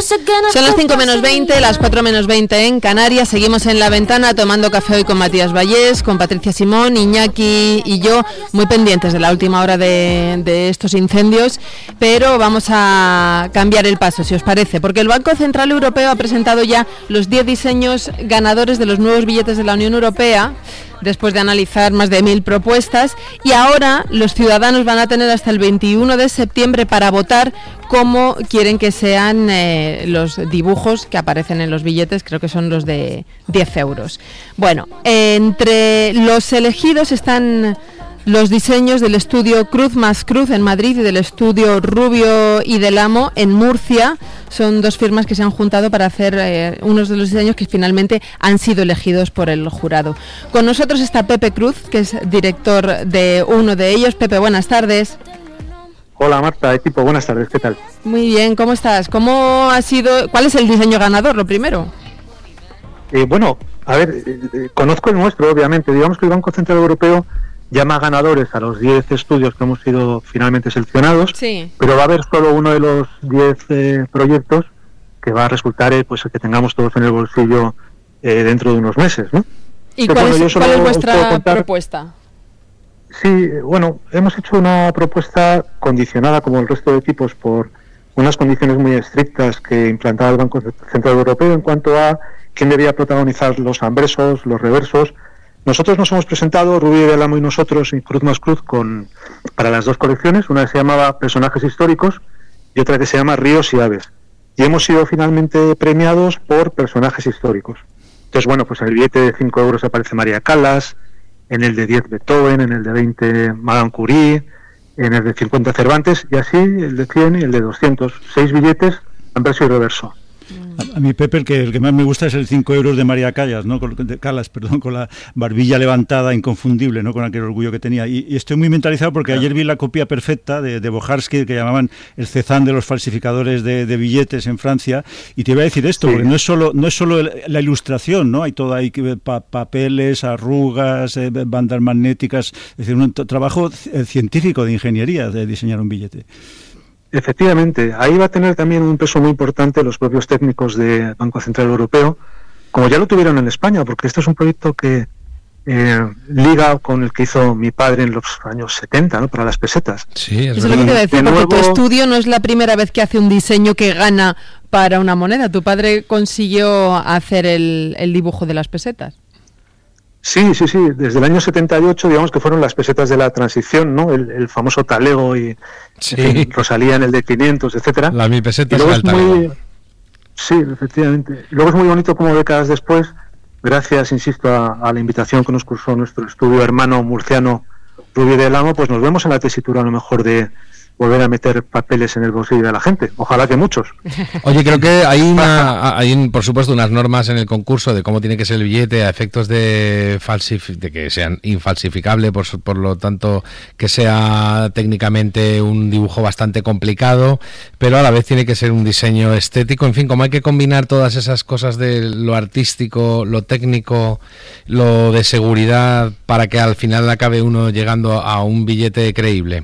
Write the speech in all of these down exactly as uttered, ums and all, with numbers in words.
Son las cinco menos veinte, las cuatro menos veinte en Canarias. Seguimos en La Ventana tomando café hoy con Matías Vallés, con Patricia Simón, Iñaki y yo, muy pendientes de la última hora de, de estos incendios, pero vamos a cambiar el paso, si os parece, porque el Banco Central Europeo ha presentado ya los diez diseños ganadores de los nuevos billetes de la Unión Europea, después de analizar más de mil propuestas, y ahora los ciudadanos van a tener hasta el veintiuno de septiembre para votar cómo quieren que sean eh, los dibujos que aparecen en los billetes. Creo que son los de diez euros. Bueno, eh, entre los elegidos están los diseños del estudio Cruz más Cruz en Madrid y del estudio Rubio y Del Amo en Murcia. Son dos firmas que se han juntado para hacer eh, unos de los diseños que finalmente han sido elegidos por el jurado. Con nosotros está Pepe Cruz, que es director de uno de ellos. Pepe, buenas tardes. Hola Marta, equipo, buenas tardes, ¿qué tal? Muy bien, ¿cómo estás? ¿Cómo ha sido? ¿Cuál es el diseño ganador, lo primero? Eh, bueno, a ver, eh, conozco el nuestro, obviamente. Digamos que el Banco Central Europeo llama ganadores a los diez estudios que hemos sido finalmente seleccionados, sí, pero va a haber solo uno de los diez eh, proyectos que va a resultar eh, pues que tengamos todos en el bolsillo eh, dentro de unos meses, ¿no? ¿Y que, cuál, bueno, es, cuál es vuestra propuesta? Sí, bueno, hemos hecho una propuesta condicionada, como el resto de equipos, por unas condiciones muy estrictas que implantaba el Banco Central Europeo en cuanto a quién debía protagonizar los ambresos, los reversos. Nosotros nos hemos presentado, Rubio Del Amo y nosotros, y Cruz más Cruz, con, para las dos colecciones, una que se llamaba Personajes Históricos y otra que se llama Ríos y Aves. Y hemos sido finalmente premiados por Personajes Históricos. Entonces, bueno, pues en el billete de cinco euros aparece María Callas, en el de diez Beethoven, en el de veinte Madame Curie, en el de cincuenta Cervantes, y así el de cien y el de doscientos. Seis billetes, anverso y reverso. A, a mí, Pepe, el que, el que más me gusta es el cinco euros de María Callas, ¿no? Con, de Calas, perdón, con la barbilla levantada, inconfundible, ¿no? Con aquel orgullo que tenía. Y, y estoy muy mentalizado porque ayer vi la copia perfecta de, de Boharsky, que llamaban el Cézanne de los falsificadores de, de billetes en Francia. Y te iba a decir esto, sí, porque no es solo no es solo el, la ilustración, ¿no? Hay todo, hay pa, papeles, arrugas, eh, bandas magnéticas, es decir, un trabajo científico de ingeniería de diseñar un billete. Efectivamente, ahí va a tener también un peso muy importante los propios técnicos del Banco Central Europeo, como ya lo tuvieron en España, porque este es un proyecto que eh, liga con el que hizo mi padre en los años setenta, ¿no? Para las pesetas. Sí, es Eso es lo que te iba a decir, de porque nuevo, tu estudio no es la primera vez que hace un diseño que gana para una moneda. Tu padre consiguió hacer el, el dibujo de las pesetas. Sí, sí, sí, desde el año setenta y ocho, digamos que fueron las pesetas de la transición, ¿no? El, el famoso talego y sí, en fin, Rosalía en el de quinientos, etcétera. La mil pesetas y y el talego. Muy, sí, efectivamente. Y luego es muy bonito como décadas después, gracias, insisto, a, a la invitación que nos cursó nuestro estudio hermano murciano Rubio Del Amo, pues nos vemos en la tesitura a lo mejor de volver a meter papeles en el bolsillo de la gente. Ojalá que muchos. Oye, creo que hay, una, hay por supuesto, unas normas en el concurso de cómo tiene que ser el billete a efectos de, falsif- de que sean infalsificable, por, por lo tanto, que sea técnicamente un dibujo bastante complicado, pero a la vez tiene que ser un diseño estético. En fin, como hay que combinar todas esas cosas de lo artístico, lo técnico, lo de seguridad, para que al final acabe uno llegando a un billete creíble.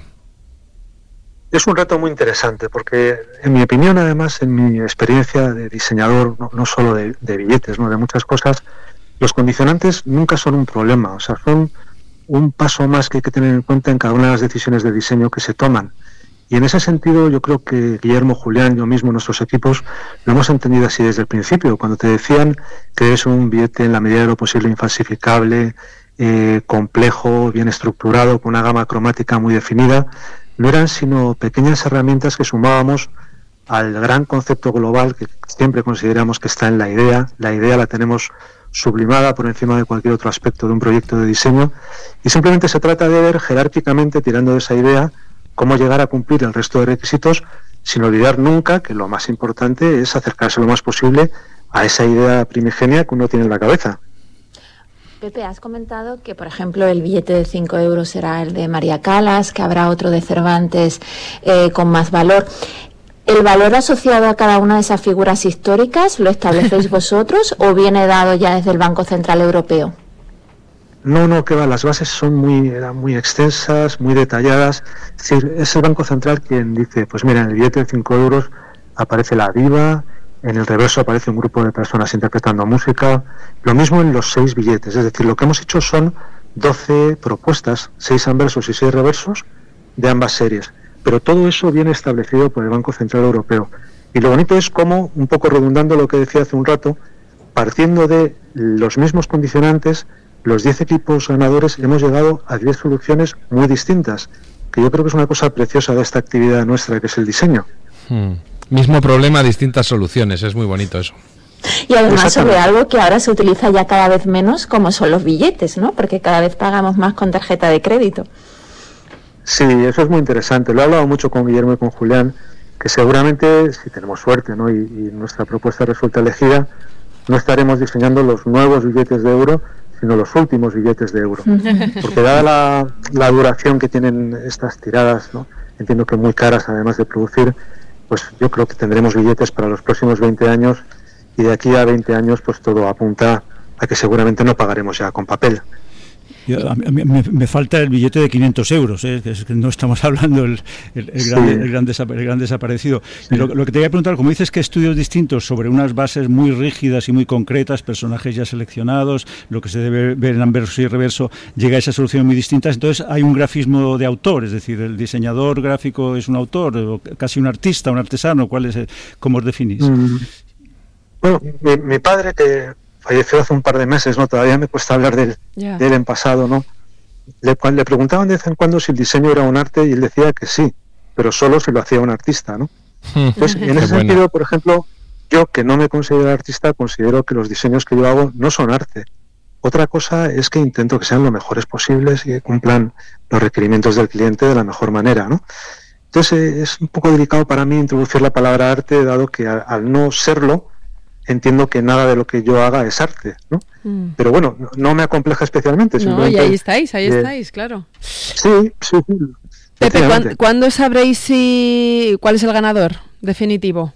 Es un reto muy interesante porque, en mi opinión, además, en mi experiencia de diseñador, no, no solo de, de billetes, no de muchas cosas, los condicionantes nunca son un problema, o sea, son un paso más que hay que tener en cuenta en cada una de las decisiones de diseño que se toman. Y en ese sentido, yo creo que Guillermo, Julián, yo mismo, nuestros equipos, lo hemos entendido así desde el principio. Cuando te decían que es un billete en la medida de lo posible infalsificable, eh, complejo, bien estructurado, con una gama cromática muy definida, no eran sino pequeñas herramientas que sumábamos al gran concepto global que siempre consideramos que está en la idea. La idea la tenemos sublimada por encima de cualquier otro aspecto de un proyecto de diseño, y simplemente se trata de ver jerárquicamente, tirando de esa idea, cómo llegar a cumplir el resto de requisitos, sin olvidar nunca que lo más importante es acercarse lo más posible a esa idea primigenia que uno tiene en la cabeza. Pepe, has comentado que, por ejemplo, el billete de cinco euros será el de María Callas, que habrá otro de Cervantes eh, con más valor. ¿El valor asociado a cada una de esas figuras históricas lo establecéis vosotros o viene dado ya desde el Banco Central Europeo? No, no, que va, las bases son muy, eran muy extensas, muy detalladas. Es decir, es el Banco Central quien dice, pues mira, en el billete de cinco euros aparece la diva, en el reverso aparece un grupo de personas interpretando música, lo mismo en los seis billetes, es decir, lo que hemos hecho son doce propuestas, seis anversos y seis reversos de ambas series, pero todo eso viene establecido por el Banco Central Europeo. Y lo bonito es cómo, un poco redundando lo que decía hace un rato, partiendo de los mismos condicionantes, los diez equipos ganadores hemos llegado a diez soluciones muy distintas, que yo creo que es una cosa preciosa de esta actividad nuestra, que es el diseño. Hmm. Mismo problema, distintas soluciones, es muy bonito eso. Y además sobre algo que ahora se utiliza ya cada vez menos, como son los billetes, ¿no? Porque cada vez pagamos más con tarjeta de crédito. Sí, eso es muy interesante. Lo he hablado mucho con Guillermo y con Julián, que seguramente, si tenemos suerte, ¿no?, y, y nuestra propuesta resulta elegida, no estaremos diseñando los nuevos billetes de euro, sino los últimos billetes de euro. Porque dada la, la duración que tienen estas tiradas, ¿no?, entiendo que muy caras además de producir, pues yo creo que tendremos billetes para los próximos veinte años, y de aquí a veinte años pues todo apunta a que seguramente no pagaremos ya con papel. Yo, a mí, me, me falta el billete de quinientos euros, ¿eh? Que, es que no estamos hablando del el, el, sí. gran, el, gran, desa, el gran desaparecido. Sí. Y lo, lo que te voy a preguntar, como dices que estudios distintos sobre unas bases muy rígidas y muy concretas, personajes ya seleccionados, lo que se debe ver en anverso y reverso, llega a esas soluciones muy distintas, entonces hay un grafismo de autor, es decir, el diseñador gráfico es un autor, o casi un artista, un artesano, ¿cuál es el, ¿cómo os definís? Mm. Bueno, mi, mi padre, que falleció hace un par de meses, ¿no? Todavía me cuesta hablar de él, yeah. de él en pasado, ¿no? Le, le preguntaban de vez en cuando si el diseño era un arte y él decía que sí, pero solo si lo hacía un artista, ¿no? Entonces, en ese sentido, bueno. por ejemplo, yo que no me considero artista, considero que los diseños que yo hago no son arte. Otra cosa es que intento que sean lo mejores posibles y que cumplan los requerimientos del cliente de la mejor manera, ¿no? Entonces, es un poco delicado para mí introducir la palabra arte, dado que al, al no serlo, entiendo que nada de lo que yo haga es arte, ¿no? Mm. Pero bueno, no, no me acompleja especialmente. No, y ahí estáis, ahí eh, estáis, claro. Sí, sí. sí Pepe, ¿cuándo, ¿cuándo sabréis si cuál es el ganador definitivo?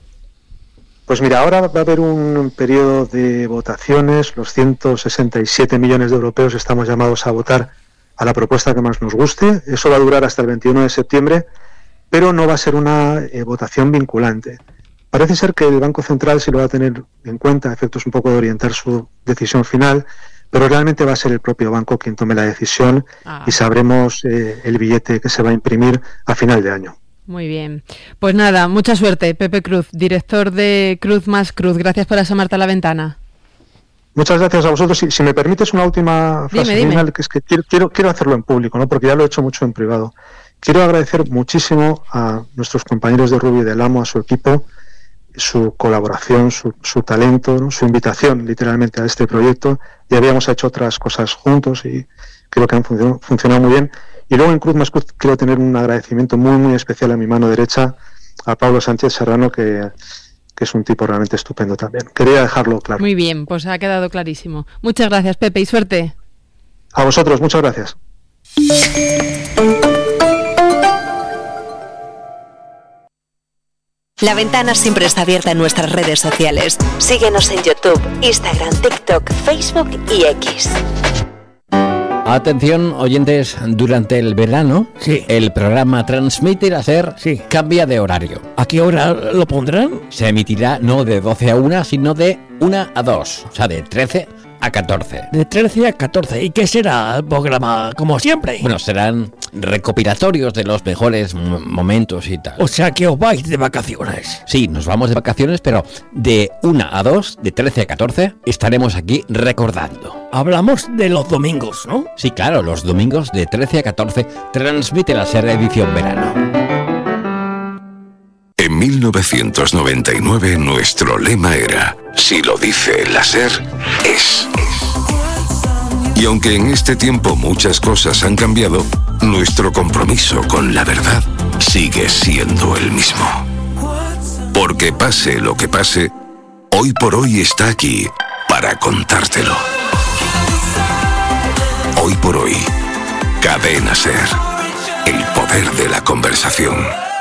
Pues mira, ahora va a haber un periodo de votaciones. Los ciento sesenta y siete millones de europeos estamos llamados a votar a la propuesta que más nos guste. Eso va a durar hasta el veintiuno de septiembre, pero no va a ser una eh, votación vinculante. Parece ser que el Banco Central sí lo va a tener en cuenta, a efectos un poco de orientar su decisión final, pero realmente va a ser el propio banco quien tome la decisión ah. y sabremos eh, el billete que se va a imprimir a final de año. Muy bien. Pues nada, mucha suerte. Pepe Cruz, director de Cruz más Cruz. Gracias por asomarte a la ventana. Muchas gracias a vosotros. Si, si me permites una última frase dime, final, dime. que es que quiero, quiero, quiero hacerlo en público, ¿no? Porque ya lo he hecho mucho en privado. Quiero agradecer muchísimo a nuestros compañeros de Rubio y del Amo, a su equipo, su colaboración, su, su talento, ¿no? Su invitación literalmente a este proyecto. Ya habíamos hecho otras cosas juntos y creo que han funcionado, funcionado muy bien. Y luego en Cruz más Cruz quiero tener un agradecimiento muy muy especial a mi mano derecha, a Pablo Sánchez Serrano, que, que es un tipo realmente estupendo también. Quería dejarlo claro. Muy bien, pues ha quedado clarísimo. Muchas gracias, Pepe, y suerte. A vosotros, muchas gracias. La Ventana siempre está abierta en nuestras redes sociales. Síguenos en YouTube, Instagram, TikTok, Facebook y X. Atención, oyentes, durante el verano, sí. el programa Transmite Láser sí. cambia de horario. ¿A qué hora lo pondrán? Se emitirá no de doce a una, sino de una a dos, o sea, de trece a catorce. De trece a catorce. ¿Y qué será el programa, como siempre? Bueno, serán recopilatorios de los mejores m- momentos y tal. O sea, que os vais de vacaciones. Sí, nos vamos de vacaciones, pero de una a dos, de trece a catorce, estaremos aquí recordando. Hablamos de los domingos, ¿no? Sí, claro, los domingos de trece a catorce, Transmite Láser edición verano. En mil novecientos noventa y nueve nuestro lema era: si lo dice el láser, es. Y aunque en este tiempo muchas cosas han cambiado, nuestro compromiso con la verdad sigue siendo el mismo. Porque pase lo que pase, hoy por hoy está aquí para contártelo. Hoy por hoy, Cadena Ser, el poder de la conversación.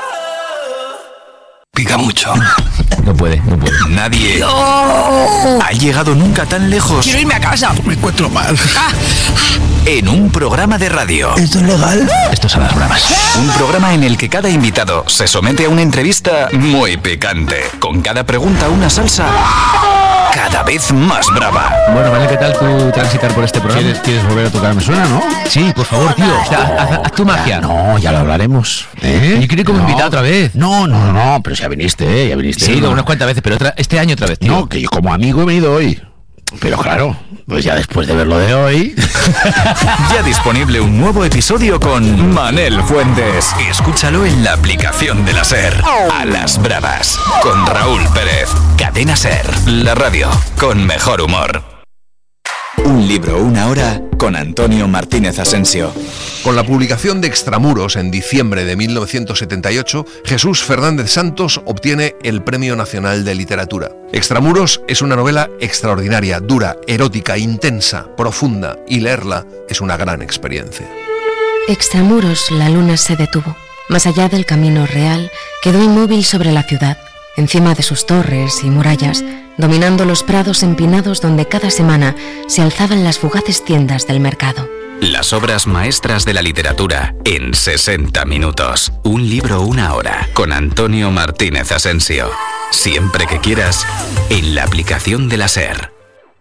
Pica mucho. No puede, no puede. Nadie ¡No! ha llegado nunca tan lejos. Quiero irme a casa. Me encuentro mal. Ah, en un programa de radio. ¿Esto es legal? Esto es a las bravas. Un programa en el que cada invitado se somete a una entrevista muy picante, con cada pregunta una salsa cada vez más brava. Bueno, vale, ¿qué tal tú transitar por este programa? ¿Quieres, ¿Quieres volver a tocar? ¿Me suena, no? Sí, por favor, tío. O sea, haz, haz tu magia. No, ya lo hablaremos. ¿Eh? Yo quiero ir como no. invitado otra vez. No, no, no, pero ya viniste, ¿eh? Ya viniste. Sí, ¿no? unas cuantas veces, pero otra, este año otra vez, tío. No, que yo como amigo he venido hoy. Pero claro, pues ya después de ver lo de hoy... Ya disponible un nuevo episodio con Manel Fuentes. Escúchalo en la aplicación de la SER. A las bravas, con Raúl Pérez. Cadena SER, la radio con mejor humor. Un libro, una hora, con Antonio Martínez Asensio. Con la publicación de Extramuros en diciembre de mil novecientos setenta y ocho, Jesús Fernández Santos obtiene el Premio Nacional de Literatura. Extramuros es una novela extraordinaria, dura, erótica, intensa, profunda, y leerla es una gran experiencia. Extramuros, la luna se detuvo. Más allá del camino real, quedó inmóvil sobre la ciudad, encima de sus torres y murallas, dominando los prados empinados donde cada semana se alzaban las fugaces tiendas del mercado. Las obras maestras de la literatura en sesenta minutos. Un libro, una hora, con Antonio Martínez Asensio. Siempre que quieras, en la aplicación de la SER.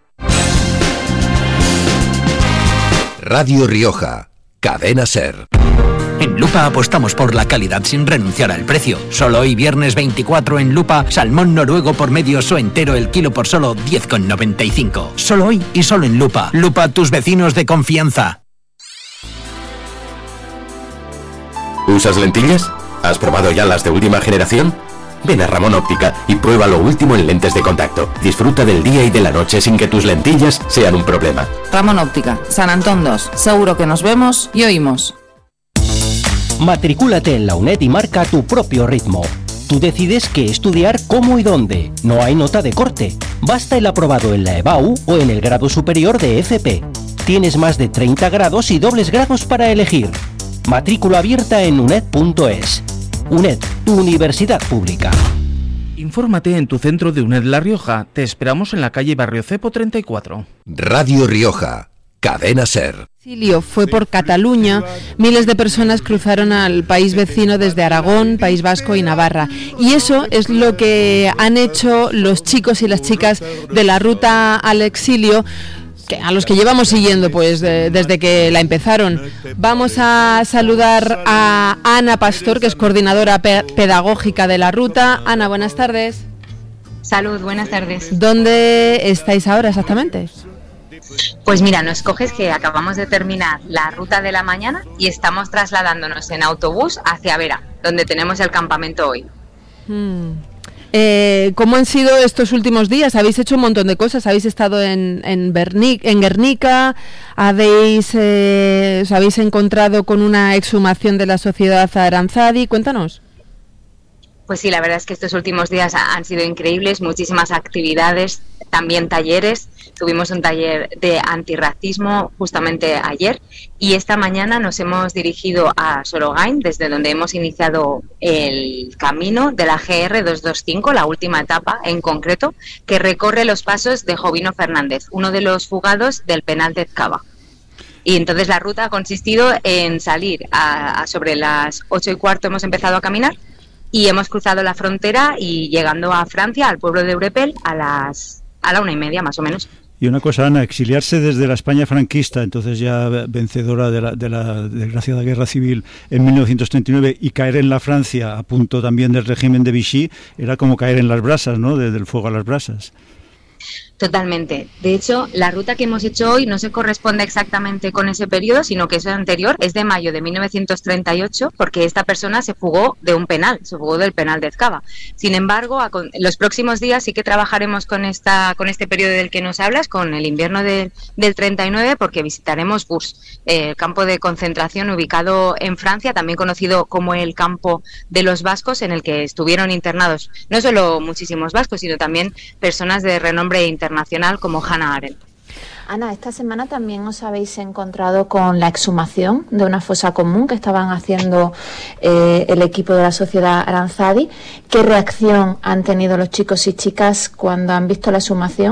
Radio Rioja, Cadena SER. En Lupa apostamos por la calidad sin renunciar al precio. Solo hoy viernes veinticuatro en Lupa, salmón noruego por medio o entero el kilo por solo diez con noventa y cinco. Solo hoy y solo en Lupa. Lupa, tus vecinos de confianza. ¿Usas lentillas? ¿Has probado ya las de última generación? Ven a Ramón Óptica y prueba lo último en lentes de contacto. Disfruta del día y de la noche sin que tus lentillas sean un problema. Ramón Óptica, San Antón dos. Seguro que nos vemos y oímos. Matricúlate en la UNED y marca tu propio ritmo. Tú decides qué estudiar, cómo y dónde. No hay nota de corte. Basta el aprobado en la EBAU o en el grado superior de F P. Tienes más de treinta grados y dobles grados para elegir. Matrícula abierta en uned punto es. UNED, tu universidad pública. Infórmate en tu centro de UNED La Rioja. Te esperamos en la calle Barrio Cepo treinta y cuatro. Radio Rioja, Cadena SER. Exilio fue por Cataluña. Miles de personas cruzaron al país vecino desde Aragón, País Vasco y Navarra. Y eso es lo que han hecho los chicos y las chicas de la ruta al exilio, que a los que llevamos siguiendo pues de, desde que la empezaron. Vamos a saludar a Ana Pastor, que es coordinadora pe- pedagógica de la ruta. Ana, buenas tardes. Salud, buenas tardes. ¿Dónde estáis ahora exactamente? Pues mira, nos coges que acabamos de terminar la ruta de la mañana y estamos trasladándonos en autobús hacia Vera, donde tenemos el campamento hoy. Hmm. Eh, ¿Cómo han sido estos últimos días? Habéis hecho un montón de cosas. Habéis estado en, en, Berni- en Guernica, habéis, eh, os habéis encontrado con una exhumación de la sociedad Aranzadi. Cuéntanos. Pues sí, la verdad es que estos últimos días han sido increíbles, muchísimas actividades, también talleres. Tuvimos un taller de antirracismo justamente ayer y esta mañana nos hemos dirigido a Sorogain, desde donde hemos iniciado el camino de la G R doscientos veinticinco, la última etapa en concreto, que recorre los pasos de Jovino Fernández, uno de los fugados del penal de Ezcaba. Y entonces la ruta ha consistido en salir a, a sobre las ocho y cuarto hemos empezado a caminar y hemos cruzado la frontera y llegando a Francia, al pueblo de Urepel, a las a la una y media más o menos. Y una cosa, Ana, exiliarse desde la España franquista, entonces ya vencedora de la, de la desgraciada guerra civil en mil novecientos treinta y nueve, y caer en la Francia a punto también del régimen de Vichy, era como caer en las brasas, ¿no? Desde el fuego a las brasas. Totalmente. De hecho, la ruta que hemos hecho hoy no se corresponde exactamente con ese periodo, sino que es anterior, es de mayo de mil novecientos treinta y ocho, porque esta persona se fugó de un penal, se fugó del penal de Ezcaba. Sin embargo, a con, los próximos días sí que trabajaremos con esta con este periodo del que nos hablas, con el invierno de, del treinta y nueve, porque visitaremos Bus, eh, el campo de concentración ubicado en Francia, también conocido como el campo de los vascos, en el que estuvieron internados no solo muchísimos vascos, sino también personas de renombre internacional internacional como Hannah Arendt. Ana, esta semana también os habéis encontrado con la exhumación de una fosa común que estaban haciendo eh, el equipo de la Sociedad Aranzadi. ¿Qué reacción han tenido los chicos y chicas cuando han visto la exhumación?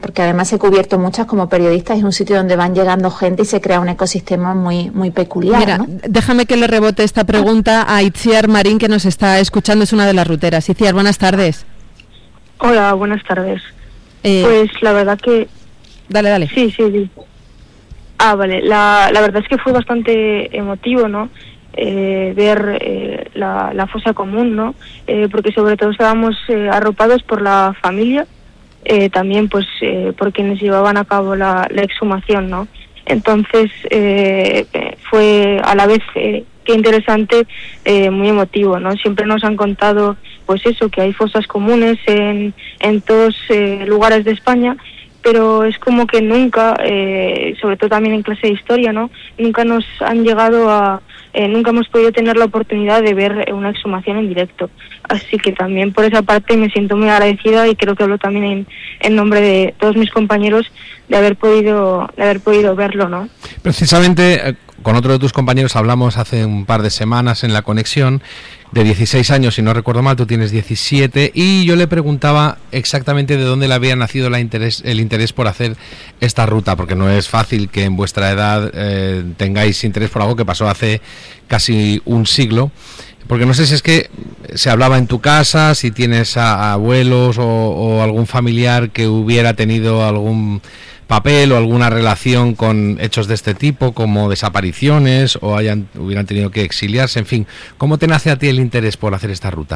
porque además he cubierto muchas como periodista, y es un sitio donde van llegando gente y se crea un ecosistema muy muy peculiar. Mira, ¿no? déjame que le rebote esta pregunta a Itziar Marín, que nos está escuchando, es una de las ruteras. Itziar, buenas tardes. Hola, buenas tardes. Eh, pues la verdad que... Dale, dale. Sí, sí, sí. Ah, vale. La, la verdad es que fue bastante emotivo, ¿no? Eh, ver eh, la, la fosa común, ¿no? Eh, porque sobre todo estábamos eh, arropados por la familia, eh, también pues eh, por quienes llevaban a cabo la, la exhumación, ¿no? Entonces eh, fue a la vez eh, que interesante, eh, muy emotivo, ¿no? Siempre nos han contado pues eso, que hay fosas comunes en, en todos eh, lugares de España, pero es como que nunca, eh, sobre todo también en clase de historia, ¿no? Nunca nos han llegado a, eh, nunca hemos podido tener la oportunidad de ver una exhumación en directo. Así que también por esa parte me siento muy agradecida, y creo que hablo también en, en nombre de todos mis compañeros de haber podido, de haber podido verlo, ¿no? Precisamente con otro de tus compañeros hablamos hace un par de semanas en La Conexión, de dieciséis años, si no recuerdo mal, tú tienes diecisiete, y yo le preguntaba exactamente de dónde le había nacido la interés, el interés por hacer esta ruta, porque no es fácil que en vuestra edad eh, tengáis interés por algo que pasó hace casi un siglo, porque no sé si es que se hablaba en tu casa, si tienes a, a abuelos o, o algún familiar que hubiera tenido algún papel o alguna relación con hechos de este tipo, como desapariciones, o hayan hubieran tenido que exiliarse, en fin. ¿Cómo te nace a ti el interés por hacer esta ruta?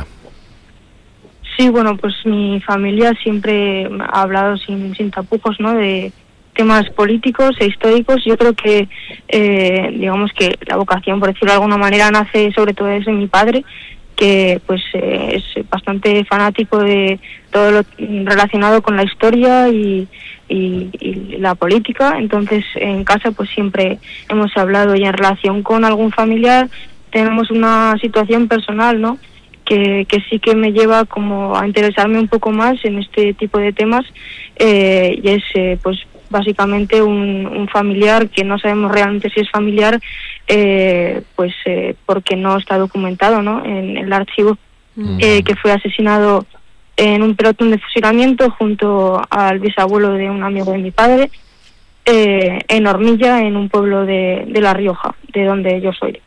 Sí, bueno, pues mi familia siempre ha hablado sin, sin tapujos, ¿no?, de temas políticos e históricos. Yo creo que, eh, digamos que la vocación, por decirlo de alguna manera, nace sobre todo desde mi padre, que pues eh, es bastante fanático de todo lo relacionado con la historia y, y, y la política. Entonces en casa pues siempre hemos hablado, y en relación con algún familiar tenemos una situación personal, ¿no?, que, que sí que me lleva como a interesarme un poco más en este tipo de temas, eh, y es eh, pues básicamente un, un familiar que no sabemos realmente si es familiar, eh, pues eh, porque no está documentado, ¿no?, en, en el archivo, mm. eh, que fue asesinado en un pelotón de fusilamiento junto al bisabuelo de un amigo de mi padre, eh, en Hormilla, en un pueblo de, de La Rioja, de donde yo soy.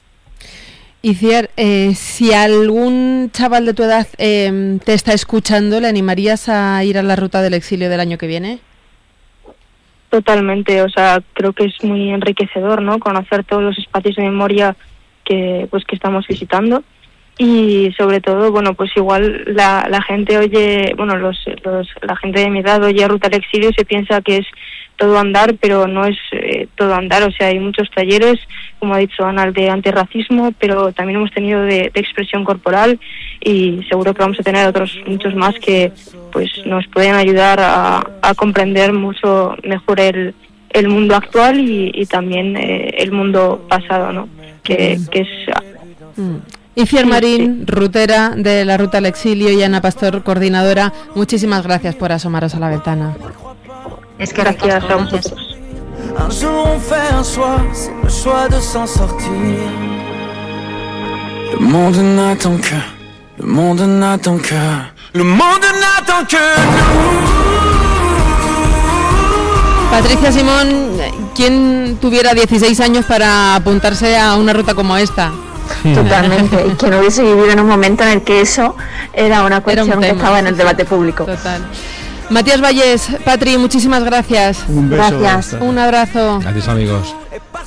Itziar, eh, si algún chaval de tu edad eh, te está escuchando, ¿le animarías a ir a la ruta del exilio del año que viene? Totalmente, o sea, creo que es muy enriquecedor, ¿no?, conocer todos los espacios de memoria que pues que estamos visitando, y sobre todo, bueno, pues igual la, la gente oye, bueno, los, los la gente de mi edad oye Ruta del Exilio y se piensa que es todo andar, pero no es eh, todo andar. O sea, hay muchos talleres, como ha dicho Ana, de antirracismo, pero también hemos tenido de, de expresión corporal, y seguro que vamos a tener otros muchos más que pues nos pueden ayudar a, a comprender mucho mejor el, el mundo actual y, y también eh, el mundo pasado, ¿no?, que, que es... Mm. Itziar Marín, rutera de la Ruta al Exilio, y Ana Pastor, coordinadora, muchísimas gracias por asomaros a la ventana. Es que gracias a vosotros. Un jour on fait un choix, c'est le choix de s'en sortir. Le monde n'attend que, le monde n'attend que, le monde n'attend que Patricia Simón, ¿quién tuviera dieciséis años para apuntarse a una ruta como esta? Totalmente, y que no hubiese vivido en un momento en el que eso era una cuestión era un que estaba en el debate público. Total. Matías Vallés, Patri, muchísimas gracias. Un beso. Gracias. Un abrazo. Gracias, amigos.